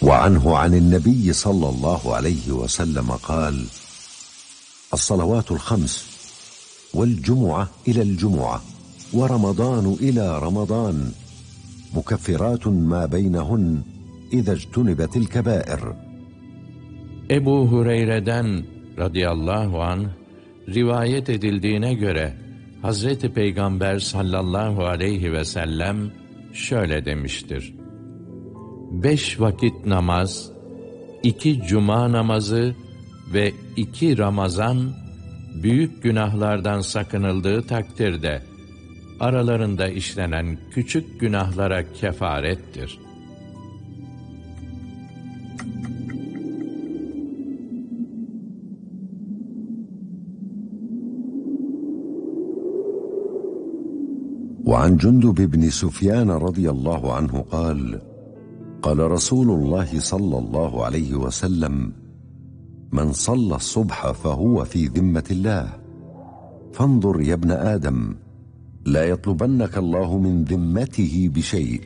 وعنه عن النبي صلى الله عليه وسلم قال: الصلوات الخمس والجمعة إلى الجمعة ورمضان إلى رمضان مكفرات ما بينهن إذا اجتنبت الكبائر. Ebu Hureyre'den radıyallahu anh rivayet edildiğine göre Hazreti Peygamber sallallahu aleyhi ve sellem şöyle demiştir: 5 vakit namaz, 2 cuma namazı ve 2 Ramazan büyük günahlardan sakınıldığı takdirde aralarında işlenen küçük günahlara kefarettir. وعن جندب بن سفيان رضي الله عنه قال: قال رسول الله صلى الله عليه وسلم: من صلى الصبح فهو في ذمة الله، فانظر يا ابن آدم لا يطلبنك الله من ذمته بشيء.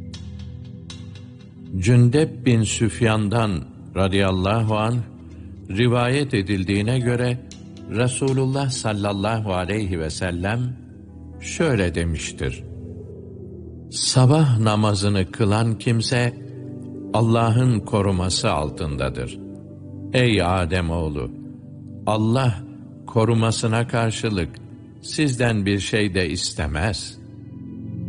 Cündep bin Süfyan'dan radıyallahu anh rivayet edildiğine göre Resulullah sallallahu aleyhi ve sellem şöyle demiştir: sabah namazını kılan kimse Allah'ın koruması altındadır. Ey Ademoğlu! Allah korumasına karşılık sizden bir şey de istemez.